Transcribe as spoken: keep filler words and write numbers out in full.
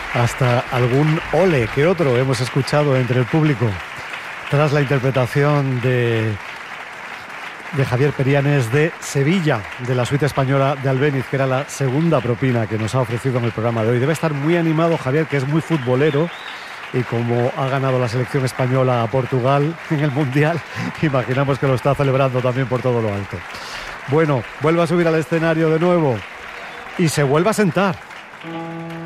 Hasta algún ole que otro hemos escuchado entre el público tras la interpretación de, de Javier Perianes de Sevilla, de la suite española de Albéniz, que era la segunda propina que nos ha ofrecido en el programa de hoy. Debe estar muy animado Javier, que es muy futbolero, y como ha ganado la selección española a Portugal en el Mundial, imaginamos que lo está celebrando también por todo lo alto. Bueno, vuelve a subir al escenario de nuevo y se vuelve a sentar.